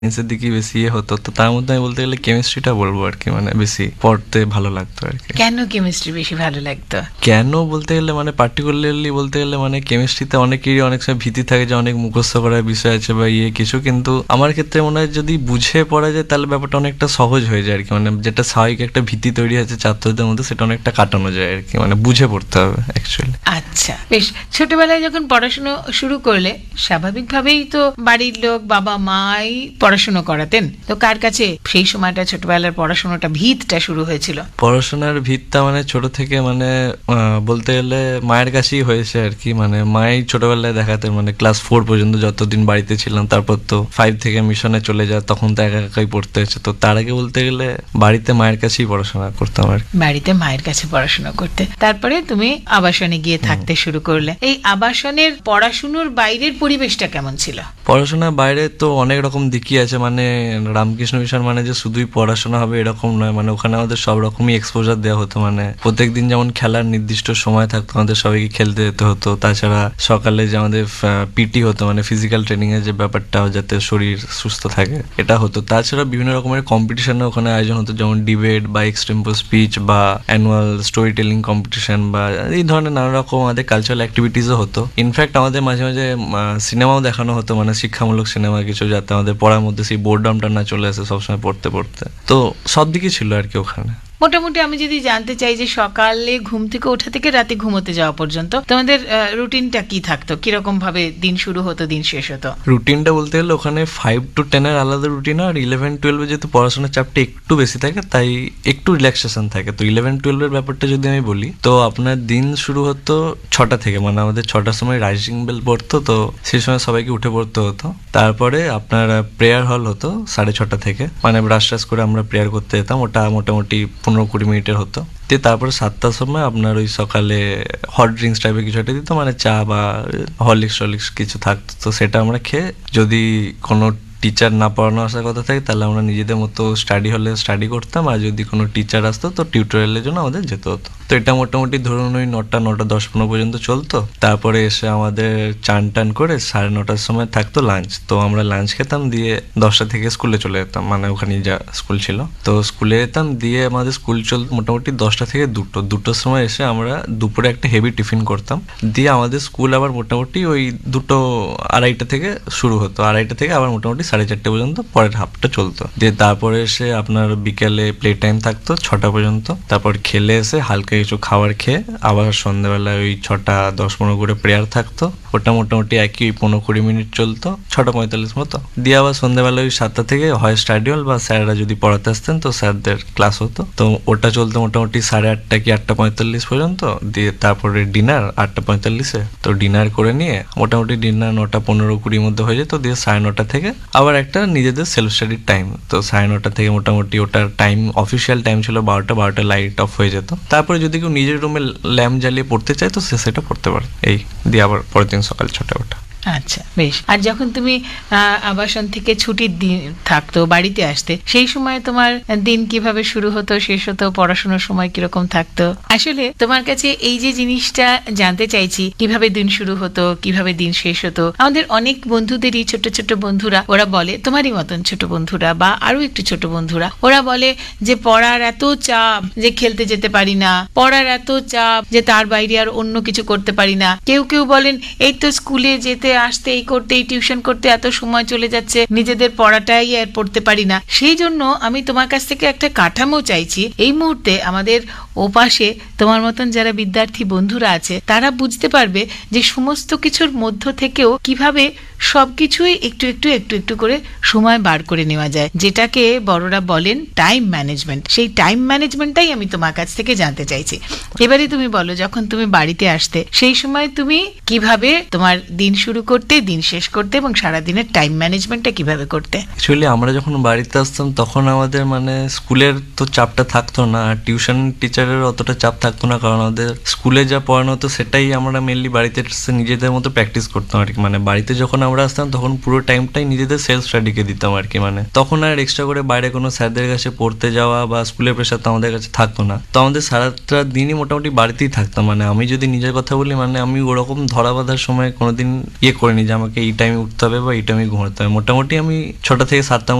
সায়েন্সের দিকে বেশি হতো, তো তার মধ্যে আমি বলতে গেলে কেমিস্ট্রিটা বলবো আর কি, মানে বেশি পড়তে ভালো লাগতো আর কি। কেন কেমিস্ট্রি বেশি ভালো লাগতো? কেন বলতে গেলে মানে পার্টিকুলারলি বলতে গেলে মানে কেমিস্ট্রিতে অনেকেরই অনেক সময় ভীতি থাকে যে অনেক মুখস্থ করার বিষয় আছে বা কিছু, কিন্তু আমার ক্ষেত্রে মনে হয় যদি বুঝে পড়া যায় তাহলে ব্যাপারটা অনেকটা সহজ হয়ে যায় আর কি। মানে যেটা স্বাভাবিক একটা ভীতি তৈরি আছে ছাত্রদের মধ্যে, সেটা অনেকটা কাটানো যায় আর কি, মানে বুঝে পড়তে হবে অ্যাকচুয়ালি। আচ্ছা বেশ, ছোটবেলায় যখন পড়াশোনা শুরু করলে স্বাভাবিকভাবেই তো বাড়ির লোক, বাবা মাই পড়াশোনা করাতেন, তো কার কাছে সেই সময়টা ছোটবেলার পড়াশোনাটা ভিতটা শুরু হয়েছিল? পড়াশোনার ভিতটা মানে ছোট থেকে মানে বলতে গেলে মায়ের কাছেই হয়েছে আর কি। মানে মাই ছোটবেলায় দেখাতে, মানে ক্লাস 4 পর্যন্ত যতদিন বাড়িতে ছিলাম, তারপর তো 5 থেকে মিশনে চলে যায়, তখন তো একা একাই পড়তে হয়েছে। তো তার আগে বলতে গেলে বাড়িতে মায়ের কাছেই পড়াশোনা করতাম আর কি। বাড়িতে মায়ের কাছে পড়াশোনা করতে, তারপরে তুমি আবাসনে গিয়ে থাকতে শুরু করলে। এই আবাসনের পড়াশুনোর বাইরের পরিবেশটা কেমন ছিল? পড়াশোনার বাইরে তো অনেক রকম দিকই আছে। মানে রামকৃষ্ণ মিশন মানে যে শুধুই পড়াশোনা হবে এরকম নয়, মানে ওখানে আমাদের সব রকমই এক্সপোজার দেওয়া হতো। মানে প্রত্যেকদিন যেমন খেলার নির্দিষ্ট সময় থাকতো, আমাদের সবাইকে খেলতে যেতে হতো। তাছাড়া সকালে যে আমাদের পিটি হতো, মানে ফিজিক্যাল ট্রেনিং এর যে ব্যাপারটা, যাতে শরীর সুস্থ থাকে, এটা হতো। তাছাড়া বিভিন্ন রকমের কম্পিটিশনের ওখানে আয়োজন হতো, যেমন ডিবেট বা এক্সটেম্পোর স্পিচ বা অ্যানুয়াল স্টোরি টেলিং কম্পিটিশন বা এই ধরনের নানা রকম আমাদের কালচারাল অ্যাক্টিভিটিসও হতো। ইনফ্যাক্ট আমাদের মাঝে মাঝে সিনেমাও দেখানো হতো, মানে শিক্ষামূলক সিনেমা কিছু, যাতে আমাদের পড়ার মধ্যে সেই বোর্ডামটা না চলে আসে সবসময় পড়তে পড়তে। তো সব দিকই ছিল আর কি ওখানে। মোটামুটি আমি যদি জানতে চাই যে সকালে ঘুম থেকে ওঠা থেকে রাতে ঘুমোতে যাওয়া পর্যন্ত তোমাদের রুটিনটা কি থাকতো, কিরকম ভাবে দিন শুরু হতো, দিন শেষ হতো? রুটিনটা বলতে গেলে ওখানে 5 to 10 এর আলাদা রুটিন, আর 11-12 যেহেতু পড়াশোনার চাপটা একটু বেশি থাকে তাই একটু রিল্যাক্সেশন থাকে। তো 11-12 এর ব্যাপারটা যদি আমি বলি, তো আপনার দিন শুরু হতো 6টা থেকে, মানে আমাদের 6টার সময় রাইজিং বেল পড়তো, তো সেই সময় সবাইকে উঠে পড়তে হতো। তারপরে আপনার প্রেয়ার হল হতো 6:30 থেকে, মানে ব্রাশ টাশ করে আমরা প্রেয়ার করতে যেতাম। ওটা মোটামুটি 15-20 মিনিটের হতো। তারপরে 7টার সময় আপনার ওই সকালে হট ড্রিঙ্কস টাইপের কিছু একটা দিত, মানে চা বা হরলিক্স কিছু থাকতো। তো সেটা আমরা খেয়ে, যদি কোনো টিচার না পড়ানো আসার কথা থাকে তাহলে আমরা নিজেদের মতো স্টাডি হলে স্টাডি করতাম, আর যদি কোনো টিচার আসতো তো টিউটোরিয়ালের জন্য আমাদের যেতে হতো। তো এটা মোটামুটি ধরুন ওই 9:10-9:15 পর্যন্ত চলতো। তারপরে এসে আমাদের চান টান করে 9:30টার সময় থাকতো লাঞ্চ। তো আমরা লাঞ্চ খেতাম, দিয়ে 10টা থেকে স্কুলে চলে যেতাম, মানে ওখানে যা স্কুল ছিল। তো স্কুলে যেতাম, দিয়ে আমাদের স্কুল চলতো মোটামুটি 10টা থেকে 2টোর সময় এসে আমরা দুপুরে একটা হেভি টিফিন করতাম। দিয়ে আমাদের স্কুল আবার মোটামুটি ওই 2:30 থেকে শুরু হতো। 2:30 থেকে আবার মোটামুটি 4:30 পর্যন্ত পরের হাফটা চলতো। দিয়ে তারপরে এসে আপনার বিকেলে প্লে টাইম থাকতো 6টা পর্যন্ত। তারপর খেলে এসে হালকা কিছু খাবার খেয়ে আবার সন্ধ্যাবেলায় ওই 6:10-15 করে প্রেয়ার থাকতো। ওটা মোটামুটি একই 15-20 মিনিট চলতো, 6:45 মতো। দিয়ে আবার সন্ধ্যাবেলায় ওই 7টা থেকে হয় স্টাডি হল বা স্যাররা যদি পড়াতে আসতেন তো স্যারদের ক্লাস হতো। তো ওটা চলতো মোটামুটি 8:30 কি 8:45 পর্যন্ত। দিয়ে তারপরে ডিনার 8:45-এ। তো ডিনার করে নিয়ে মোটামুটি ডিনার 9:15-20 মধ্যে হয়ে যেত। দিয়ে 9:30 থেকে আবার একটা নিজেদের সেলফ স্টাডির টাইম। তো 9:30 থেকে মোটামুটি ওটার টাইম, অফিসিয়াল টাইম ছিল 12টা লাইট অফ হয়ে যেত। তারপরে যদি কেউ নিজের রুমে ল্যাম্প জ্বালিয়ে পড়তে চায় তো সে সেটা পড়তে পারে। এই দিয়ে আবার পরের দিন সকাল 6টায় ওঠা। আচ্ছা বেশ। আর যখন তুমি আবাসন থেকে ছুটির দিন থাকতো, বাড়িতে আসতে, সেই সময় তোমার দিন কিভাবে শুরু হতো, শেষ হতো, পড়াশোনার সময় কিরকম থাকতো? আসলে তোমার কাছে এই যে জিনিসটা জানতে চাইছি, কিভাবে দিন শুরু হতো, কিভাবে দিন শেষ হতো। আমাদের অনেক বন্ধুদেরই, ছোট ছোট বন্ধুরা, ওরা বলে, তোমারই মতন ছোট বন্ধুরা বা আরো একটু ছোট বন্ধুরা, ওরা বলে যে পড়ার এত চাপ যে খেলতে যেতে পারি না, পড়ার এত চাপ যে তার বাইরে আর অন্য কিছু করতে পারি না। কেউ কেউ বলেন এই তো স্কুলে যেতে আসতে, এই করতে, এই টিউশন করতে এত সময় চলে যাচ্ছে, নিজেদের পড়াটাই আর পড়তে পারি না। সেই জন্য আমি তোমার কাছ থেকে একটা কাঠামো চাইছি। এই মুহূর্তে আমাদের ওপাশে তোমার মতন যারা বিদ্যার্থী বন্ধুরা আছে, তারা বুঝতে পারবে যে সমস্ত কিছুর মধ্য থেকেও কিভাবে সবকিছুই একটু একটু একটু একটু করে সময় বার করে নেওয়া যায়, যেটাকে বড়রা বলেন টাইম ম্যানেজমেন্ট। সেই টাইম ম্যানেজমেন্টটাই আমি তোমার কাছ থেকে জানতে চাইছি। এবারে তুমি বলো, যখন তুমি বাড়িতে আসতে সেই সময় তুমি কিভাবে তোমার দিন শুরু করতে, দিন শেষ করতে এবং সারাদিনের টাইম ম্যানেজমেন্টটা কিভাবে করতে? অ্যাকচুয়ালি আমরা যখন বাড়িতে আসতাম তখন আমাদের মানে স্কুলের তো চাপটা থাকতো না, টিউশন টিচারের অতটা চাপ থাকতো না, কারণ আমাদের স্কুলে যা পড়ানো হতো সেটাই আমরা মেনলি বাড়িতে নিজেদের মতো প্র্যাকটিস করতাম আর কি। মানে বাড়িতে যখন আমরা আসতাম তখন পুরো টাইমটাই নিজেদের সেলফ স্টাডিকে দিতাম আর কি। মানে তখন আর এক্সট্রা করে বাইরে কোনো স্যারদের কাছে পড়তে যাওয়া বা স্কুলের প্রেশার তো আমাদের কাছে থাকতো না। তো আমাদের সারাটা দিনই মোটামুটি বাড়িতেই থাকতাম। মানে আমি যদি নিজের কথা বলি, মানে আমি ওরকম ধরা বাঁধার সময় কোনোদিন করিনি যে আমাকে এই টাইমে উঠতে হবে বা এই টাইমে ঘুমাতে হবে। মোটামুটি আমি 6টা থেকে 7টার